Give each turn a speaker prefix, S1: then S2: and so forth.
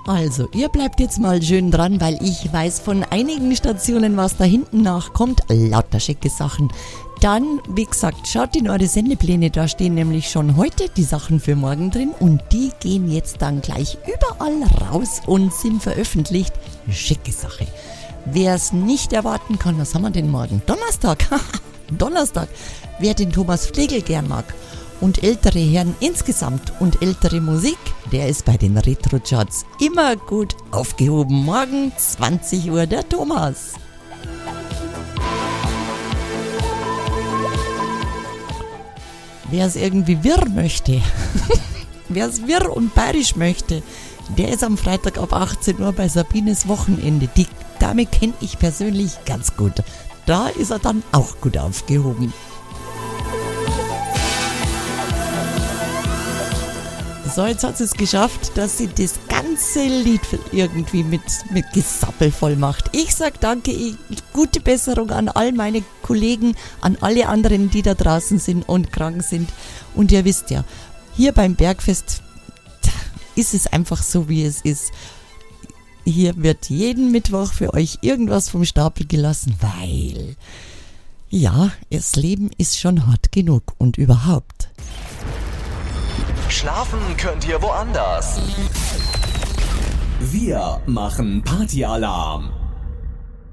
S1: Also, ihr bleibt jetzt mal schön dran, weil ich weiß von einigen Stationen, was da hinten nachkommt. Lauter schicke Sachen. Dann, wie gesagt, schaut in eure Sendepläne, da stehen nämlich schon heute die Sachen für morgen drin und die gehen jetzt dann gleich überall raus und sind veröffentlicht. Schicke Sache. Wer es nicht erwarten kann, was haben wir denn morgen? Donnerstag. Donnerstag. Wer den Thomas Flegel gern mag und ältere Herren insgesamt und ältere Musik, der ist bei den Retro-Charts immer gut aufgehoben. Morgen 20 Uhr der Thomas. Wer es irgendwie wirr möchte, wer es wirr und bayerisch möchte, der ist am Freitag ab 18 Uhr bei Sabines Wochenende. Die Dame kenne ich persönlich ganz gut. Da ist er dann auch gut aufgehoben. So, jetzt hat sie es geschafft, dass sie das ganze Lied irgendwie mit Gesappel voll macht. Ich sag danke, gute Besserung an all meine Kollegen, an alle anderen, die da draußen sind und krank sind. Und ihr wisst ja, hier beim Bergfest ist es einfach so, wie es ist. Hier wird jeden Mittwoch für euch irgendwas vom Stapel gelassen, weil, ja, das Leben ist schon hart genug und überhaupt.
S2: Schlafen könnt ihr woanders.
S3: Wir machen Partyalarm.